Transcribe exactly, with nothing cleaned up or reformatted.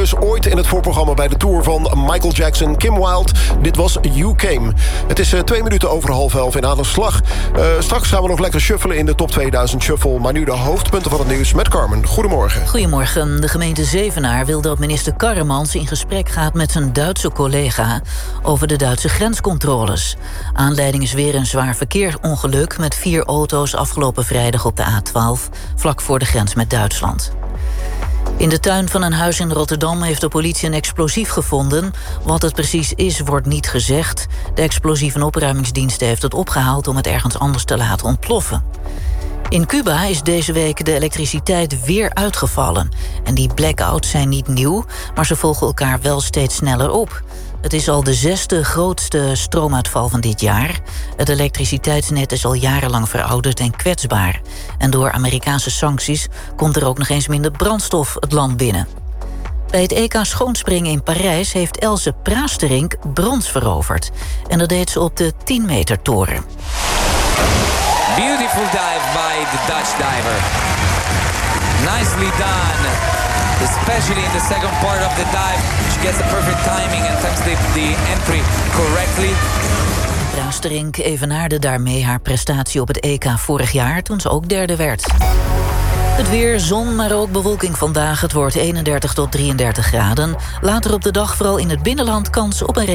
dus ooit in het voorprogramma bij de tour van Michael Jackson, Kim Wilde. Dit was You Came. Het is uh, twee minuten over half elf in aan de slag. Uh, straks gaan we nog lekker shuffelen in de top tweeduizend Shuffle. Maar nu de hoofdpunten van het nieuws met Carmen. Goedemorgen. Goedemorgen. De gemeente Zevenaar wil dat minister Karremans in gesprek gaat met zijn Duitse collega over de Duitse grenscontroles. Aanleiding is weer een zwaar verkeersongeluk met vier auto's afgelopen vrijdag op de A twaalf, vlak voor de grens met Duitsland. In de tuin van een huis in Rotterdam heeft de politie een explosief gevonden. Wat het precies is, wordt niet gezegd. De explosieve opruimingsdienst heeft het opgehaald om het ergens anders te laten ontploffen. In Cuba is deze week de elektriciteit weer uitgevallen. En die blackouts zijn niet nieuw, maar ze volgen elkaar wel steeds sneller op. Het is al de zesde grootste stroomuitval van dit jaar. Het elektriciteitsnet is al jarenlang verouderd en kwetsbaar. En door Amerikaanse sancties komt er ook nog eens minder brandstof het land binnen. Bij het E K schoonspringen in Parijs heeft Else Praasterink brons veroverd. En dat deed ze op de tien meter toren. Beautiful dive by the Dutch diver. Nicely done. Especially in the second part of the dive, she gets the perfect timing and times the, the entry correctly. Praasterink evenaarde daarmee haar prestatie op het E K vorig jaar, toen ze ook derde werd. Het weer, zon, maar ook bewolking vandaag. Het wordt eenendertig tot drieëndertig graden. Later op de dag vooral in het binnenland kans op een